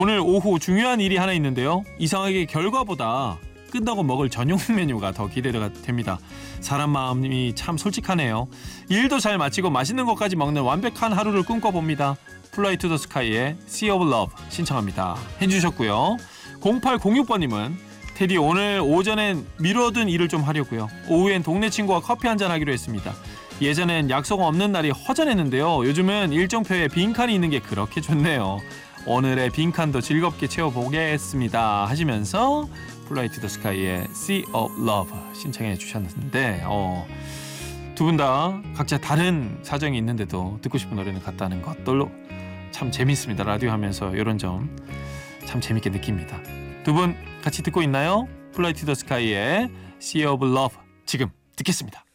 오늘 오후 중요한 일이 하나 있는데요. 이상하게 결과보다 끝나고 먹을 저녁 메뉴가 더 기대가 됩니다. 사람 마음이 참 솔직하네요. 일도 잘 마치고 맛있는 것까지 먹는 완벽한 하루를 꿈꿔봅니다. Fly to the Sky의 Sea of Love 신청합니다. 해주셨고요. 0806번님은 테디 오늘 오전엔 미뤄둔 일을 좀 하려고요. 오후엔 동네 친구와 커피 한잔 하기로 했습니다. 예전엔 약속 없는 날이 허전했는데요. 요즘은 일정표에 빈칸이 있는 게 그렇게 좋네요. 오늘의 빈칸도 즐겁게 채워보겠습니다 하시면서 Fly to the Sky의 Sea of Love 신청해 주셨는데 두 분 다 각자 다른 사정이 있는데도 듣고 싶은 노래는 같다는 것들로 참 재밌습니다. 라디오 하면서 이런 점 참 재밌게 느낍니다. 두 분 같이 듣고 있나요? Fly to the Sky의 Sea of Love 지금 듣겠습니다.